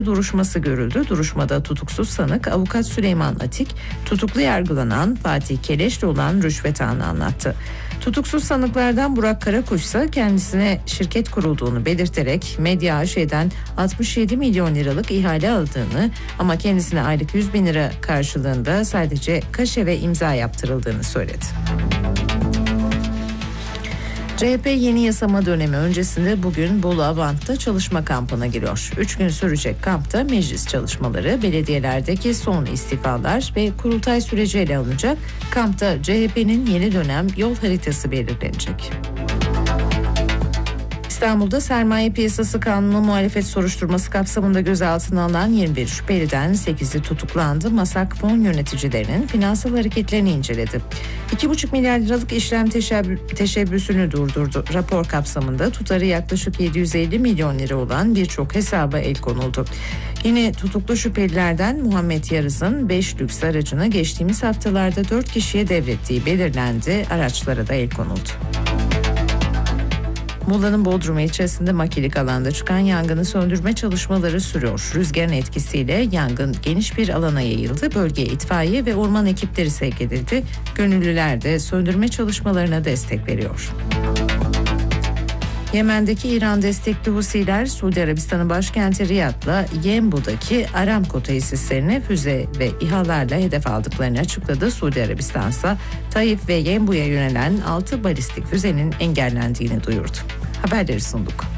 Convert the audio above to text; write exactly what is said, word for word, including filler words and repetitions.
duruşması görüldü. Duruşmada tutuksuz sanık avukat Süleyman Atik, tutuklu yargılanan Fatih Keleş'le olan rüşvet ağını anlattı. Tutuksuz sanıklardan Burak Karakuş ise kendisine şirket kurulduğunu belirterek Medya A Ş'den altmış yedi milyon liralık ihale aldığını ama kendisine aylık yüz bin lira karşılığında sadece kaşe ve imza yaptırıldığını söyledi. C H P yeni yasama dönemi öncesinde bugün Bolu Avant'ta çalışma kampına giriyor. Üç gün sürecek kampta meclis çalışmaları, belediyelerdeki son istifalar ve kurultay süreci ele alınacak. Kampta C H P'nin yeni dönem yol haritası belirlenecek. İstanbul'da sermaye piyasası kanunu muhalefet soruşturması kapsamında gözaltına alınan yirmi bir şüpheliden sekizi tutuklandı. Masak fon yöneticilerinin finansal hareketlerini inceledi. iki buçuk milyar liralık işlem teşebbü- teşebbüsünü durdurdu. Rapor kapsamında tutarı yaklaşık yedi yüz elli milyon lira olan birçok hesaba el konuldu. Yine tutuklu şüphelilerden Muhammed Yarız'ın beş lüks aracını geçtiğimiz haftalarda dört kişiye devrettiği belirlendi. Araçlara da el konuldu. Muğla'nın Bodrum ilçesinde makilik alanda çıkan yangını söndürme çalışmaları sürüyor. Rüzgarın etkisiyle yangın geniş bir alana yayıldı. Bölgeye itfaiye ve orman ekipleri sevk edildi. Gönüllüler de söndürme çalışmalarına destek veriyor. Yemen'deki İran destekli Husiler, Suudi Arabistan'ın başkenti Riyad'la Yenbu'daki Aramco tesislerine füze ve İHA'larla hedef aldıklarını açıkladı. Suudi Arabistan ise Taif ve Yenbu'ya yönelen altı balistik füzenin engellendiğini duyurdu. Haberleri sunduk.